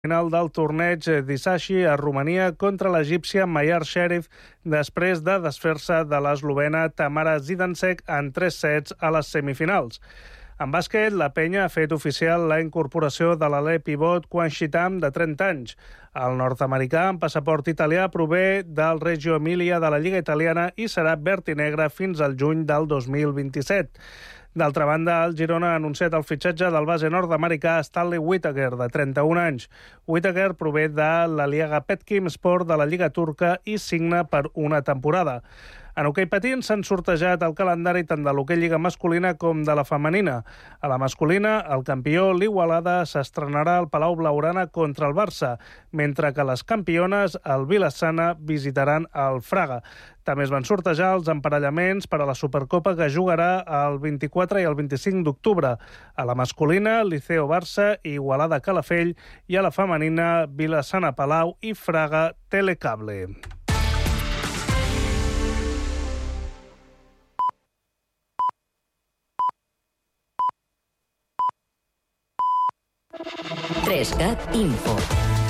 final del torneig d'Isashi a Romania contra l'egípcia Mayar Sherif després de desfer-se de l'eslovena Tamara Zidansek en 3 sets a les semifinals. En bàsquet, la penya ha fet oficial la incorporació de l'alè pivot Quan Shitam, de 30 anys. El nord-americà amb passaport italià prové del Reggio Emilia de la Lliga Italiana i serà verd i negre fins al juny del 2027. D'altra banda, el Girona ha anunciat el fitxatge del base nord-americà Stanley Whittaker, de 31 anys. Whittaker prové de la Liga Petkim Sport de la Lliga Turca i signa per una temporada. En hoquei patins s'han sortejat el calendari tant de l'hoquei lliga masculina com de la femenina. A la masculina, el campió, l'Igualada, s'estrenarà al Palau Blaugrana contra el Barça, mentre que les campiones, el Vilassana, visitaran el Fraga. També es van sortejar els emparellaments per a la Supercopa que jugarà el 24 i el 25 d'octubre. A la masculina, Liceo Barça i Igualada Calafell, i a la femenina, Vilassana Palau i Fraga Telecable. Info.